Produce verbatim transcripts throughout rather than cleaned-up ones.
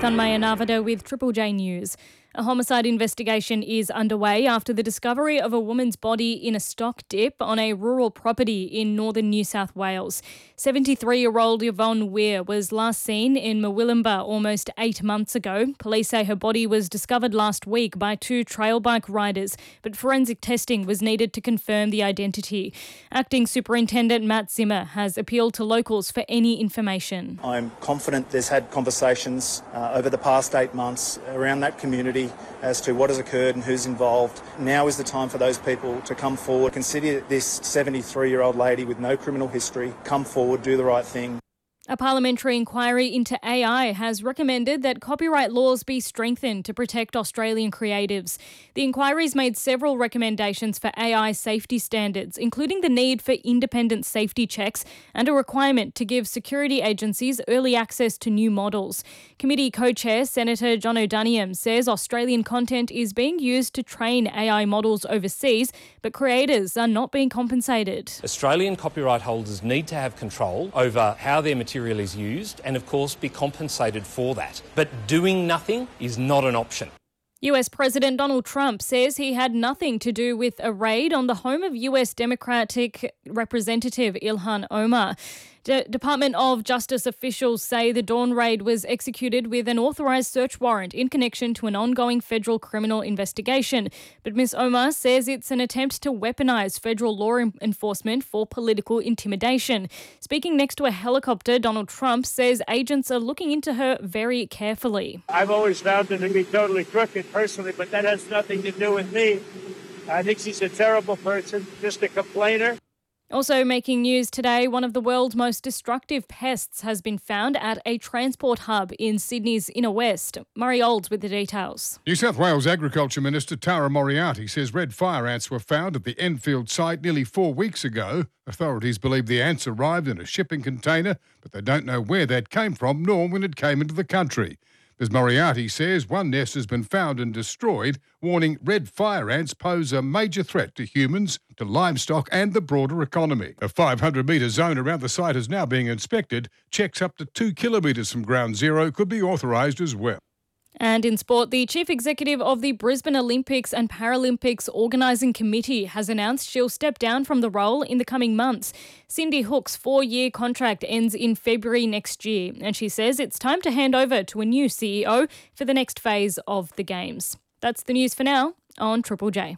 Tanmaya Navada with Triple J News. A homicide investigation is underway after the discovery of a woman's body in a stock dip on a rural property in northern New South Wales. seventy-three-year-old Yvonne Weir was last seen in Murwillumbah almost eight months ago. Police say her body was discovered last week by two trail bike riders, but forensic testing was needed to confirm the identity. Acting Superintendent Matt Zimmer has appealed to locals for any information. I'm confident there's had conversations uh, over the past eight months around that community as to what has occurred and who's involved. Now is the time for those people to come forward, consider this seventy-three-year-old lady with no criminal history, come forward, do the right thing. A parliamentary inquiry into A I has recommended that copyright laws be strengthened to protect Australian creatives. The inquiry's made several recommendations for A I safety standards, including the need for independent safety checks and a requirement to give security agencies early access to new models. Committee co-chair Senator John O'Daniam says Australian content is being used to train A I models overseas, but creators are not being compensated. Australian copyright holders need to have control over how their material material is used and, of course, be compensated for that. But doing nothing is not an option. U S President Donald Trump says he had nothing to do with a raid on the home of U S Democratic Representative Ilhan Omar. The Department of Justice officials say the Dawn raid was executed with an authorised search warrant in connection to an ongoing federal criminal investigation. But Miz Omar says it's an attempt to weaponise federal law enforcement for political intimidation. Speaking next to a helicopter, Donald Trump says agents are looking into her very carefully. I've always found her to be totally crooked personally, but that has nothing to do with me. I think she's a terrible person, just a complainer. Also making news today, one of the world's most destructive pests has been found at a transport hub in Sydney's inner west. Murray Olds with the details. New South Wales Agriculture Minister Tara Moriarty says red fire ants were found at the Enfield site nearly four weeks ago. Authorities believe the ants arrived in a shipping container, but they don't know where that came from nor when it came into the country. Miz Moriarty says one nest has been found and destroyed, warning red fire ants pose a major threat to humans, to livestock and the broader economy. A five hundred metre zone around the site is now being inspected. Checks up to two kilometres from ground zero could be authorised as well. And in sport, the chief executive of the Brisbane Olympics and Paralympics Organising Committee has announced she'll step down from the role in the coming months. Cindy Hook's four-year contract ends in February next year, and she says it's time to hand over to a new C E O for the next phase of the Games. That's the news for now on Triple J.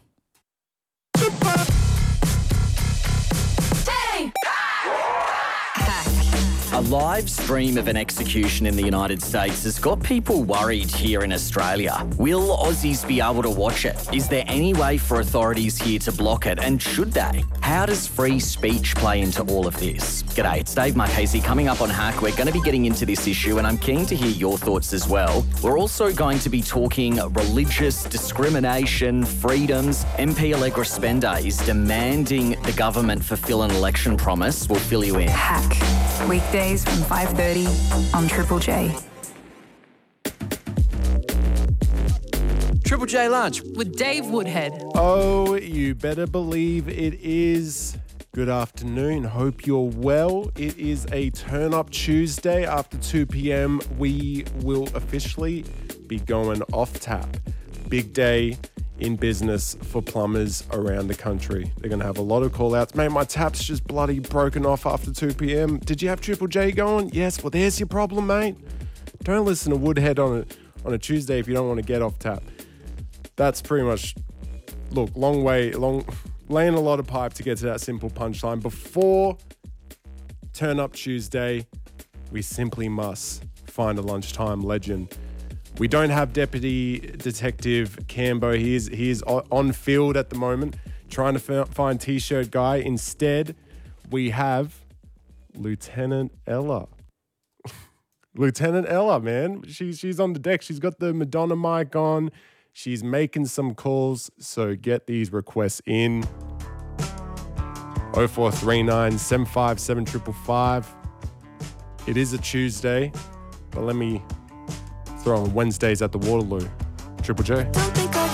A live stream of an execution in the United States has got people worried here in Australia. Will Aussies be able to watch it? Is there any way for authorities here to block it? And should they? How does free speech play into all of this? G'day, it's Dave Marchese. Coming up on Hack, we're going to be getting into this issue and I'm keen to hear your thoughts as well. We're also going to be talking religious discrimination, freedoms. M P Allegra Spender is demanding the government fulfil an election promise. We'll fill you in. Hack. Weekdays from five thirty on Triple J. Triple J Lunch with Dave Woodhead. Oh, you better believe it is. Good afternoon. Hope you're well. It is a turn-up Tuesday. After two p.m, we will officially be going off tap. Big day in business for plumbers around the country. They're going to have a lot of call-outs. Mate, my tap's just bloody broken off after two p.m. Did you have Triple J going? Yes. Well, there's your problem, mate. Don't listen to Woodhead on a, on a Tuesday if you don't want to get off tap. That's pretty much, look, long way, long, laying a lot of pipe to get to that simple punchline. Before Turn Up Tuesday, we simply must find a lunchtime legend. We don't have Deputy Detective Cambo. He is, he is on field at the moment, trying to f- find T-shirt guy. Instead, we have Lieutenant Ella. Lieutenant Ella, man. She, she's on the deck. She's got the Madonna mic on. She's making some calls, so get these requests in. oh four three nine, seven five seven, five five five. It is a Tuesday, but let me throw on Wednesdays at the Waterloo. Triple J. Don't think I